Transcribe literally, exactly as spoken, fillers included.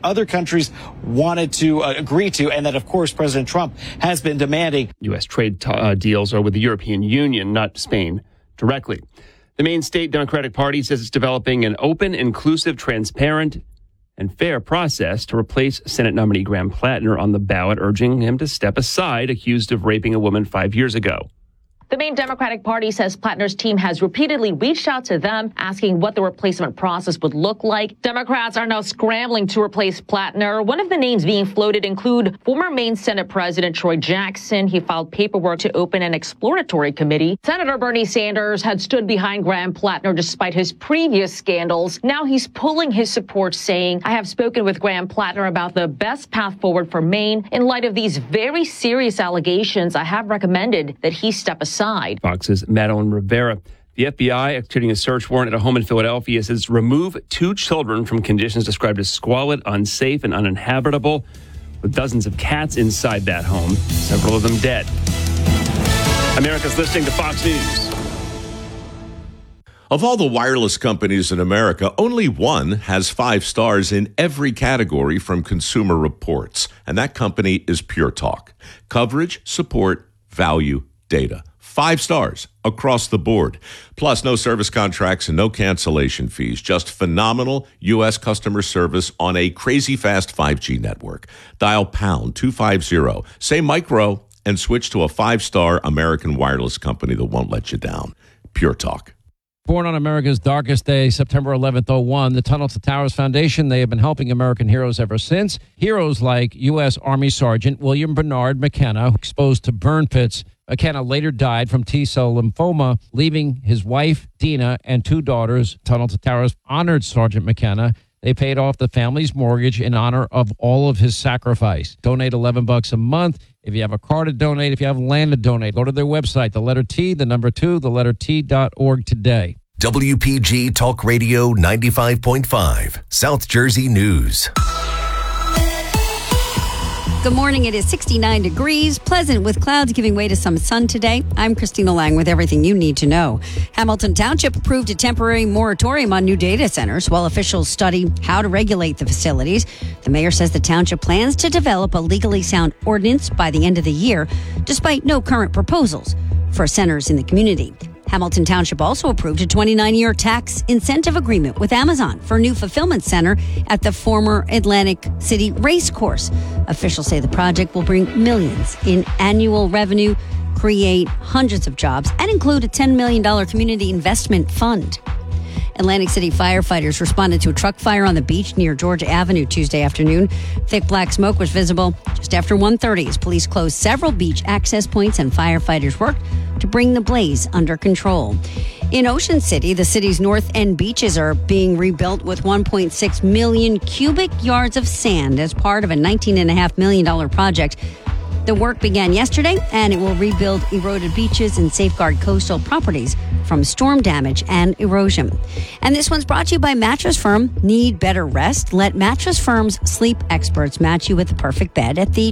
other countries wanted to uh, agree to, and that, of course, President Trump has been demanding. U S trade t- uh, deals are with the European Union, not Spain, directly. The main state Democratic Party says it's developing an open, inclusive, transparent, and fair process to replace Senate nominee Graham Plattner on the ballot, urging him to step aside, accused of raping a woman five years ago. The main Democratic Party says Plattner's team has repeatedly reached out to them, asking what the replacement process would look like. Democrats are now scrambling to replace Plattner. One of the names being floated include former Maine Senate President Troy Jackson. He filed paperwork to open an exploratory committee. Senator Bernie Sanders had stood behind Graham Plattner despite his previous scandals. Now he's pulling his support, saying, I have spoken with Graham Plattner about the best path forward for Maine. In light of these very serious allegations, I have recommended that he step aside. Fox's Madeline Rivera. The F B I executing a search warrant at a home in Philadelphia says remove two children from conditions described as squalid, unsafe, and uninhabitable, with dozens of cats inside that home, several of them dead. America's listening to Fox News. Of all the wireless companies in America, only one has five stars in every category from Consumer Reports, and that company is Pure Talk. Coverage, support, value, data. Five stars across the board. Plus, no service contracts and no cancellation fees. Just phenomenal U S customer service on a crazy fast five G network. Dial pound two fifty, say micro, and switch to a five-star American wireless company that won't let you down. Pure Talk. Born on America's darkest day, September eleventh, oh one, the Tunnel to Towers Foundation, they have been helping American heroes ever since. Heroes like U S. Army Sergeant William Bernard McKenna, exposed to burn pits. McKenna later died from T-cell lymphoma, leaving his wife, Dina, and two daughters. Tunnel to Towers honored Sergeant McKenna. They paid off the family's mortgage in honor of all of his sacrifice. Donate eleven bucks a month. If you have a car to donate, if you have land to donate, go to their website, the letter T, the number two, the letter T dot org today. W P G Talk Radio ninety-five point five, South Jersey News. Good morning. It is sixty-nine degrees, pleasant with clouds giving way to some sun today. I'm Christina Lang with everything you need to know. Hamilton Township approved a temporary moratorium on new data centers while officials study how to regulate the facilities. The mayor says the township plans to develop a legally sound ordinance by the end of the year, despite no current proposals for centers in the community. Hamilton Township also approved a twenty-nine year tax incentive agreement with Amazon for a new fulfillment center at the former Atlantic City Race Course. Officials say the project will bring millions in annual revenue, create hundreds of jobs, and include a ten million dollars community investment fund. Atlantic City firefighters responded to a truck fire on the beach near Georgia Avenue Tuesday afternoon. Thick black smoke was visible just after one thirty as police closed several beach access points and firefighters worked to bring the blaze under control. In Ocean City, the city's north end beaches are being rebuilt with one point six million cubic yards of sand as part of a nineteen point five million dollars project. The work began yesterday, and it will rebuild eroded beaches and safeguard coastal properties from storm damage and erosion. And this one's brought to you by Mattress Firm. Need better rest? Let Mattress Firm's sleep experts match you with the perfect bed at the